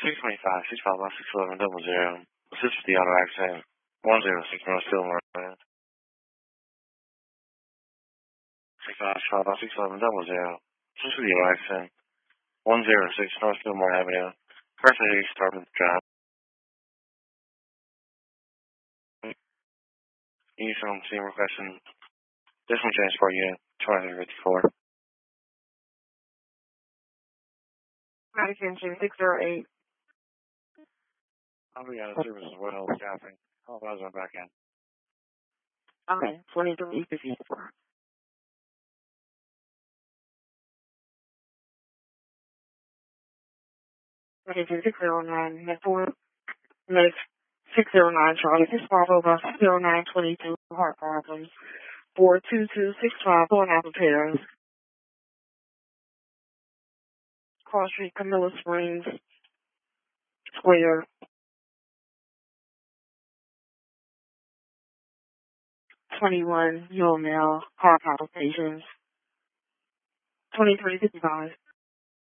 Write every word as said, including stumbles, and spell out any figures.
six twenty-five, six five one, six eleven double zero. Assist with the auto accident. one zero six North Fillmore. six five one, six eleven double zero. Assist with the auto accident. one zero six North Fillmore Avenue. First aid start with the drop. Uniform team requesting additional transport unit twenty-three fifty-four. Attention six zero eight. I'll be out of service as well, staffing. I'll advise my back end. Okay, twenty-three fifty-four. Attention six zero nine, network, next six zero nine Charlie, six five over zero nine twenty-two, Heart Problems, four two two six five, going out repairs. Cross Street, Camilla Springs, Square, twenty-one, Yule Mill, heart palpitations, twenty-three fifty-five.